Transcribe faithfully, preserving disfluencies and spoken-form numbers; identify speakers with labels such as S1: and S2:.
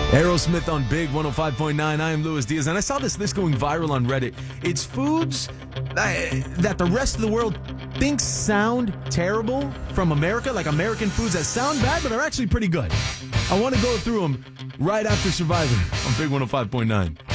S1: Aerosmith on Big one oh five point nine. I am Luis Diaz, and I saw this list going viral on Reddit. It's foods that, that the rest of the world thinks sound terrible from America, like American foods that sound bad but are actually pretty good. I want to go through them right after Survivor on Big one oh five point nine.